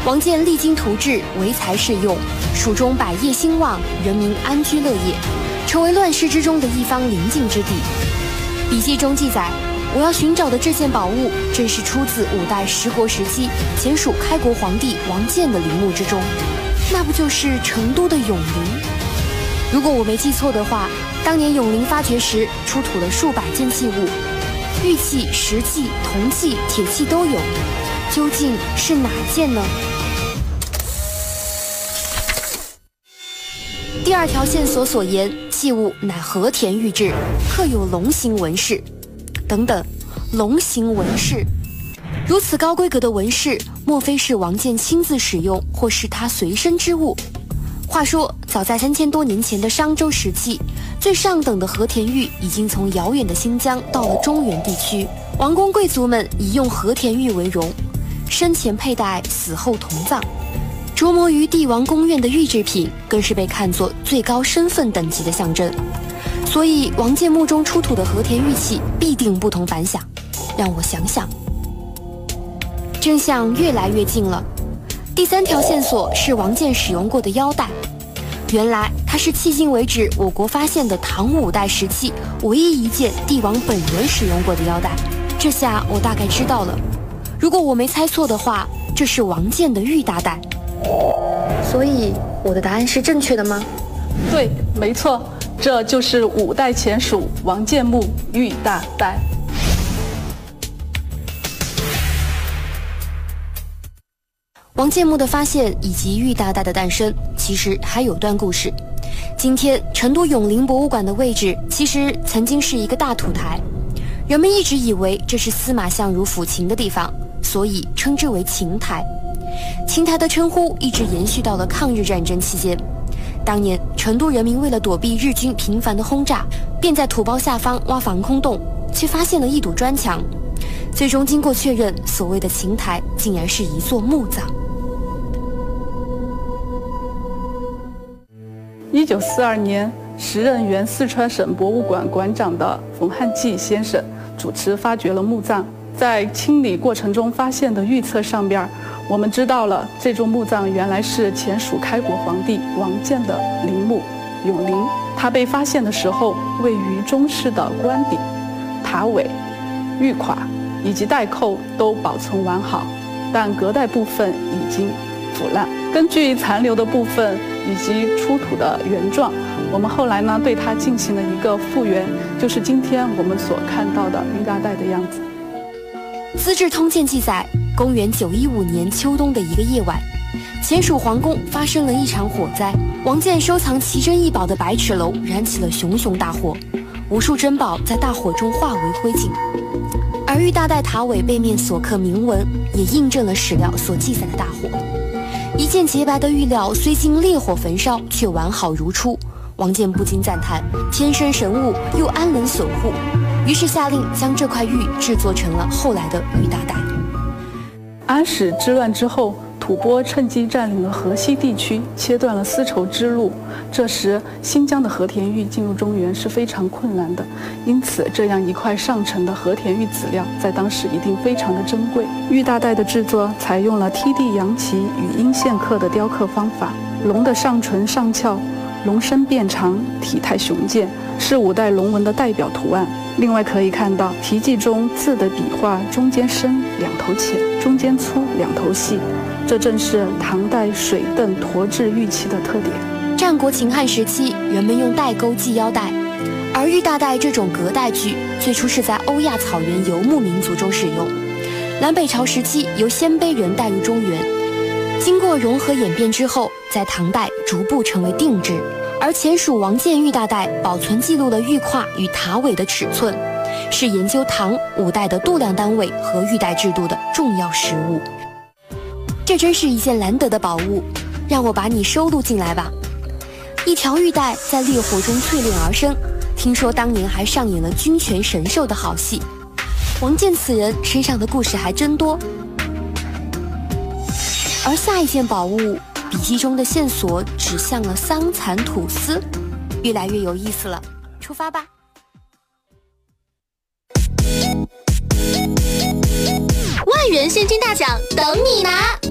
王建励精图治，唯才是用，蜀中百业兴旺，人民安居乐业，成为乱世之中的一方宁静之地。笔记中记载，我要寻找的这件宝物，正是出自5代十国时期前蜀开国皇帝王建的陵墓之中，那不就是成都的永陵？如果我没记错的话，当年永陵发掘时出土了数百件器物，玉器、石器、铜器、铁器都有，究竟是哪件呢？第2条线索所言，器物乃和田玉制，刻有龙形纹饰。等等，龙形纹饰，如此高规格的纹饰，莫非是王建亲自使用，或是他随身之物？话说，早在3000多年前的商周时期，最上等的和田玉已经从遥远的新疆到了中原地区，王公贵族们以用和田玉为荣，生前佩戴，死后同葬。着魔于帝王宫苑的玉制品，更是被看作最高身份等级的象征。所以，王建墓中出土的和田玉器必定不同凡响。让我想想，真相越来越近了。第3条线索是王建使用过的腰带，原来它是迄今为止我国发现的唐5代时期唯一一件帝王本人使用过的腰带。这下我大概知道了，如果我没猜错的话，这是王建的玉大带。所以我的答案是正确的吗？ 对，没错，这就是5代前蜀王建墓玉大带。 王建墓的发现以及玉大带的诞生，其实还有段故事。今天成都永陵博物馆的位置，其实曾经是一个大土台，人们一直以为这是司马相如抚琴的地方，所以称之为琴台。琴台的称呼一直延续到了抗日战争期间。当年成都人民为了躲避日军频繁的轰炸，便在土包下方挖防空洞，却发现了一堵砖墙。最终经过确认，所谓的琴台竟然是一座墓葬。 1942年，时任原四川省博物馆馆长的冯汉骥先生主持发掘了墓葬。在清理过程中发现的玉册上边，我们知道了这座墓葬原来是前蜀开国皇帝王建的陵墓永陵。它被发现的时候，位于中室的官邸、塔尾、玉垮以及带扣都保存完好，但隔带部分已经腐烂。根据残留的部分以及出土的原状，我们后来呢对它进行了一个复原，就是今天我们所看到的玉大带的样子。 《资治通鉴》记载，公元915年秋冬的一个夜晚，前蜀皇宫发生了一场火灾，王建收藏奇珍异宝的白齿楼燃起了熊熊大火，无数珍宝在大火中化为灰烬。而玉大带塔尾背面所刻铭文，也印证了史料所记载的大火。一件洁白的玉料虽经烈火焚烧，却完好如初。王建不禁赞叹：天生神物，又安能损护？于是下令将这块玉制作成了后来的玉大带。 安史之乱之后，吐蕃趁机占领了河西地区，切断了丝绸之路。这时，新疆的和田玉进入中原是非常困难的，因此这样一块上乘的和田玉籽料在当时一定非常的珍贵。玉大带的制作采用了梯地扬旗与阴线刻的雕刻方法，龙的上唇上翘，龙身变长，体态雄健，是5代龙纹的代表图案。另外可以看到题记中字的笔画中间深两头浅，中间粗两头细，这正是唐代水磴沱制玉器的特点。 战国秦汉时期，人们用带钩系腰带，而玉大带这种隔带具最初是在欧亚草原游牧民族中使用。南北朝时期由鲜卑人带入中原，经过融合演变之后，在唐代逐步成为定制。而前蜀王建玉大带保存记录了玉胯与塔尾的尺寸，是研究唐5代的度量单位和玉带制度的重要实物。这真是一件难得的宝物，让我把你收录进来吧。一条玉带在烈火中淬炼而生，听说当年还上演了君权神授的好戏。王建此人身上的故事还真多。而下一件宝物，笔记中的线索指向了桑蚕吐丝，越来越有意思了。出发吧！ 万元现金大奖等你拿！